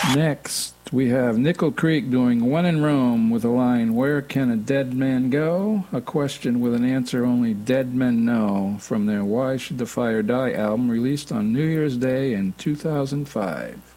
Next, we have Nickel Creek doing When in Rome with a line, Where can a dead man go? A question with an answer only dead men know, from their Why Should the Fire Die album released on New Year's Day in 2005.